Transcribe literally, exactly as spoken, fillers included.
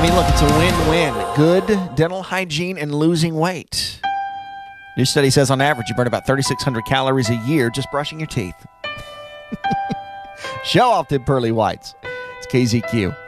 mean, look, it's a win-win. Good dental hygiene and losing weight. New study says on average you burn about thirty-six hundred calories a year just brushing your teeth. Show off the pearly whites. It's K Z Q.